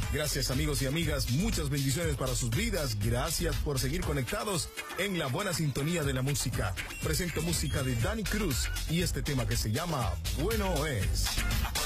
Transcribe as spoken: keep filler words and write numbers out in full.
Gracias amigos y amigas, muchas bendiciones para sus vidas. Gracias por seguir conectados en la buena sintonía de la música. Presento música de Danny Cruz y este tema que se llama Bueno Es.